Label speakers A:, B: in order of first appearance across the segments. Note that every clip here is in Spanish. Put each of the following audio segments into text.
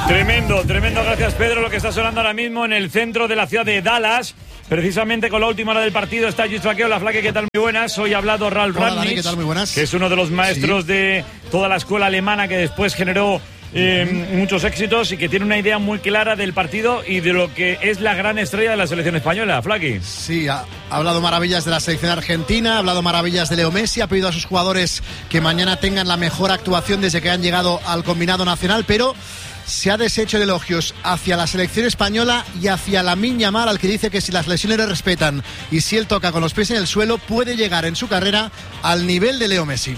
A: Tremendo, gracias Pedro, lo que está sonando ahora mismo en el centro de la ciudad de Dallas. Precisamente con la última hora del partido está Gis Flaqueo. La Flaque, ¿qué tal? Muy buenas. Hoy ha hablado Ralf Rangnick,
B: ¿qué tal? Muy buenas.
A: Que es uno de los maestros de toda la escuela alemana que después generó muchos éxitos y que tiene una idea muy clara del partido y de lo que es la gran estrella de la selección española, Flaque.
B: Sí, ha hablado maravillas de la selección argentina, ha hablado maravillas de Leo Messi, ha pedido a sus jugadores que mañana tengan la mejor actuación desde que han llegado al combinado nacional, pero se ha deshecho de elogios hacia la selección española y hacia Lamine Yamal, al que dice que si las lesiones le respetan y si él toca con los pies en el suelo, puede llegar en su carrera al nivel de Leo Messi.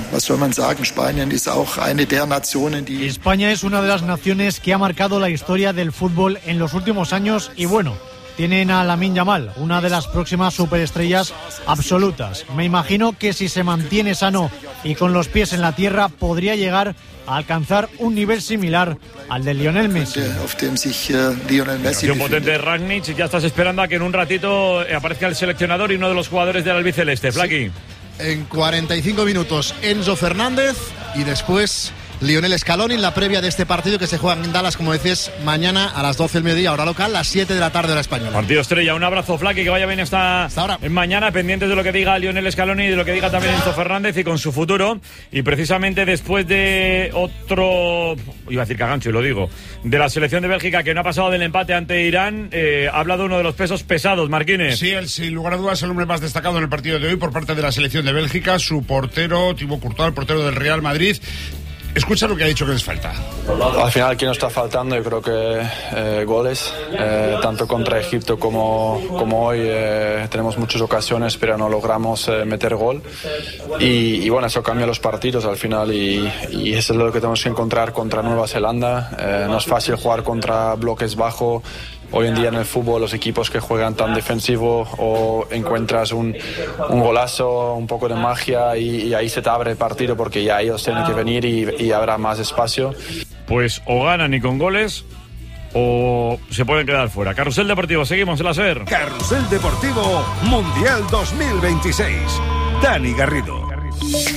C: España es una de las naciones que ha marcado la historia del fútbol en los últimos años y bueno, tienen a Lamine Yamal, una de las próximas superestrellas absolutas. Me imagino que si se mantiene sano y con los pies en la tierra, podría llegar a alcanzar un nivel similar al de Lionel Messi.
A: Qué potente Rangnick, ya estás esperando a que en un ratito aparezca el seleccionador y uno de los jugadores del albiceleste, Flaqui.
B: Sí. En 45 minutos Enzo Fernández y después Lionel Scaloni en la previa de este partido que se juega en Dallas, como decís, mañana a las 12 del mediodía, hora local, las 7 de la tarde, hora española.
A: Partido estrella, un abrazo, Flaqui, que vaya bien hasta ahora. Mañana, pendientes de lo que diga Lionel Scaloni y de lo que diga también Enzo Fernández y con su futuro. Y precisamente después de otro, iba a decir cagancho y lo digo, de la selección de Bélgica que no ha pasado del empate ante Irán, ha hablado uno de los pesos pesados, Marquines.
D: Sí, él sin lugar a dudas es el hombre más destacado en el partido de hoy por parte de la selección de Bélgica, su portero, Thibaut Courtois, el portero del Real Madrid. Escucha lo que ha dicho que les falta.
E: Al final, ¿qué nos está faltando? Yo creo que goles, tanto contra Egipto como hoy tenemos muchas ocasiones, pero no logramos meter gol. Y bueno, eso cambia los partidos al final y eso es lo que tenemos que encontrar contra Nueva Zelanda. No es fácil jugar contra bloques bajos. Hoy en día en el fútbol los equipos que juegan tan defensivo o encuentras un golazo, un poco de magia y ahí se te abre el partido porque ya ellos tienen que venir y habrá más espacio.
A: Pues o ganan y con goles o se pueden quedar fuera. Carrusel Deportivo, seguimos en la SER.
F: Carrusel Deportivo Mundial 2026. Dani Garrido.